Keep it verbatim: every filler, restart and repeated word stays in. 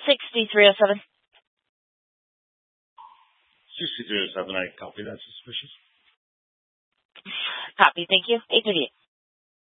sixty-three oh seven. sixty-three oh seven, I copy that suspicious. Copy, thank you. eight thirty-eight.